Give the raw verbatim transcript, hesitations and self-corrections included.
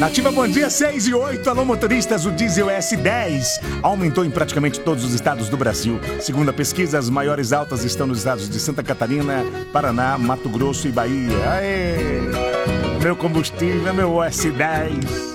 Nativa, bom dia, seis e oito. Alô, motoristas, o diesel S dez aumentou em praticamente todos os estados do Brasil. Segundo a pesquisa, as maiores altas estão nos estados de Santa Catarina, Paraná, Mato Grosso e Bahia. Aê! Meu combustível, meu S dez.